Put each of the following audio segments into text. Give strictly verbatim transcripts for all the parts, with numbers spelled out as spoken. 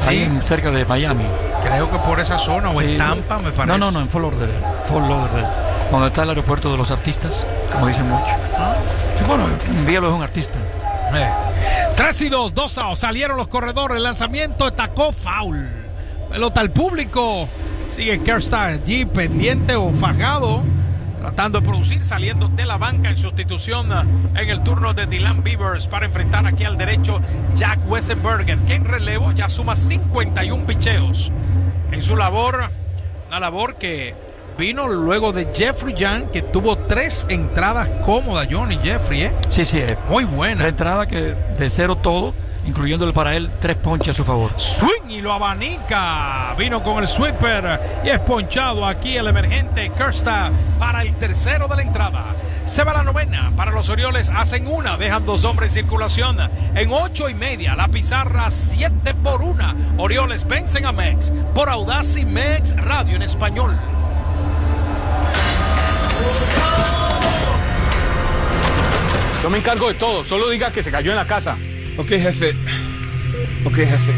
¿Sí? Ahí cerca de Miami. Creo que por esa zona o sí. En Tampa, me parece. No, no, no, en Fort Lauderdale. Fort Lauderdale. Donde está el aeropuerto de los artistas, como dicen mucho. ¿Ah? Sí, bueno, envíalo es un artista. Eh. tres y dos, dos out. Salieron los corredores. El lanzamiento atacó foul. Pelota al público. Sigue Kerstar allí pendiente o fajado, tratando de producir, saliendo de la banca en sustitución en el turno de Dylan Beavers para enfrentar aquí al derecho Jack Wessenberger, que en relevo ya suma cincuenta y uno picheos en su labor. Una labor que vino luego de Jeffrey Young, que tuvo tres entradas cómodas, Johnny Jeffrey, ¿eh? Sí, sí, muy buena. Tres entradas que de cero todo, incluyéndole para él tres ponches a su favor. Swing y lo abanica. Vino con el sweeper y es ponchado aquí el emergente Kerstar para el tercero de la entrada. Se va la novena para los Orioles. Hacen una, dejan dos hombres en circulación. En ocho y media, la pizarra siete por una. Orioles vencen a Mex por Audacy Mex Radio en español. Yo me encargo de todo. Solo diga que se cayó en la casa. Ok, jefe. Ok, jefe.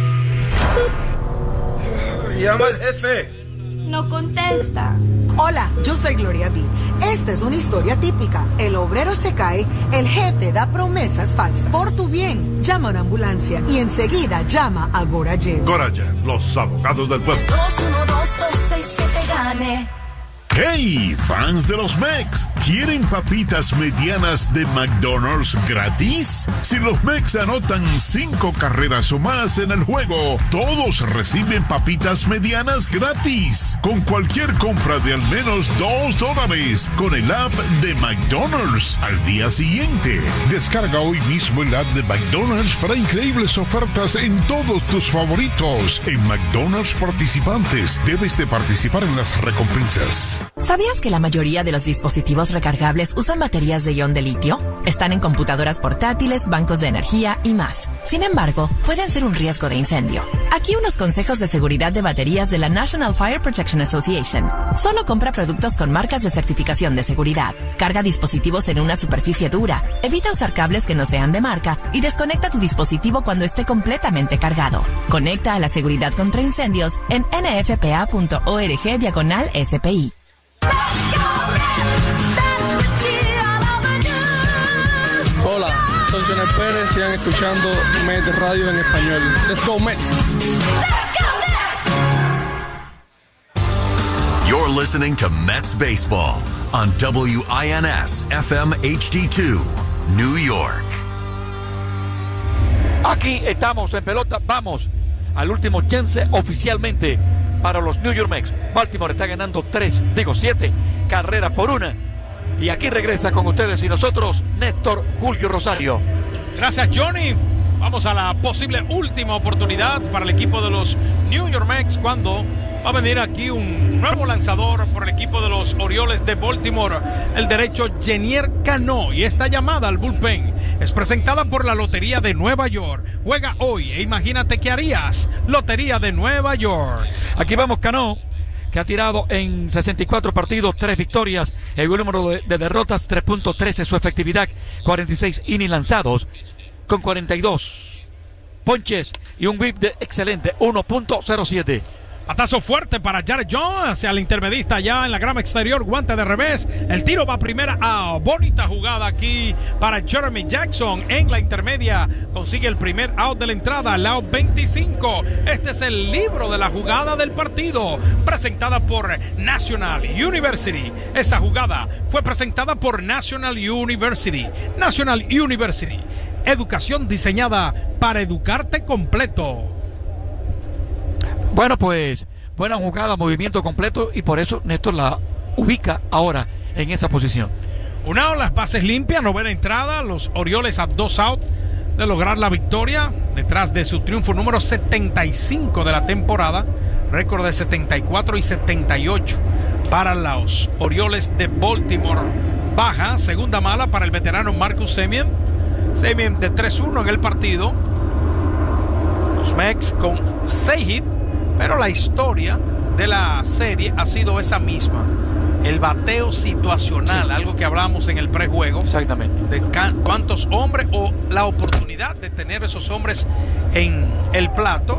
Llama al jefe. No contesta. Hola, yo soy Gloria B. Esta es una historia típica. El obrero se cae, el jefe da promesas falsas. Por tu bien, llama a una ambulancia y enseguida llama a Gorajet. Gorajet, los abogados del pueblo. dos uno dos dos seis siete gane. ¡Hey, fans de los Mex! ¿Quieren papitas medianas de McDonald's gratis? Si los Mex anotan cinco carreras o más en el juego, todos reciben papitas medianas gratis. Con cualquier compra de al menos dos dólares, con el app de McDonald's al día siguiente. Descarga hoy mismo el app de McDonald's para increíbles ofertas en todos tus favoritos. En McDonald's participantes, debes de participar en las recompensas. ¿Sabías que la mayoría de los dispositivos recargables usan baterías de ion de litio? Están en computadoras portátiles, bancos de energía y más. Sin embargo, pueden ser un riesgo de incendio. Aquí unos consejos de seguridad de baterías de la National Fire Protection Association. Solo compra productos con marcas de certificación de seguridad. Carga dispositivos en una superficie dura. Evita usar cables que no sean de marca y desconecta tu dispositivo cuando esté completamente cargado. Conecta a la seguridad contra incendios en nfpa.org diagonal SPI. Hola, soy Jonel Pérez, sigan escuchando Mets Radio en español. Let's go Mets. You're listening to Mets Baseball on W I N S F M H D two, New York. Aquí estamos en pelota, vamos al último chance oficialmente para los New York Mets. Baltimore está ganando tres, digo siete carreras por una. Y aquí regresa con ustedes y nosotros Néstor Julio Rosario. Gracias, Johnny. Vamos a la posible última oportunidad para el equipo de los New York Mets, cuando va a venir aquí un nuevo lanzador por el equipo de los Orioles de Baltimore, el derecho Jenier Cano, y esta llamada al bullpen es presentada por la Lotería de Nueva York. Juega hoy e imagínate qué harías. Lotería de Nueva York. Aquí vamos, Cano, que ha tirado en sesenta y cuatro partidos, tres victorias, el número de, de derrotas tres punto trece, su efectividad cuarenta y seis innings lanzados con cuarenta y dos ponches y un whip de excelente uno punto cero siete. Patazo fuerte para Jared Jones hacia el intermedista allá en la grama exterior, guante de revés, el tiro va a primera out. Bonita jugada aquí para Jeremy Jackson en la intermedia, consigue el primer out de la entrada, el out veinticinco. Este es el libro de la jugada del partido, presentada por National University. Esa jugada fue presentada por National University. National University, educación diseñada para educarte completo. Bueno, pues, buena jugada, movimiento completo, y por eso Néstor la ubica ahora en esa posición. Un out, las bases limpias, novena entrada, los Orioles a dos out de lograr la victoria, detrás de su triunfo número setenta y cinco de la temporada, récord de setenta y cuatro y setenta y ocho para los Orioles de Baltimore. Baja, segunda mala para el veterano Marcus Semien, Semien de tres uno en el partido. Los Mets con seis hits, pero la historia de la serie ha sido esa misma. El bateo situacional, sí, algo que hablábamos en el prejuego. Exactamente. De ca- cuántos hombres o la oportunidad de tener esos hombres en el plato.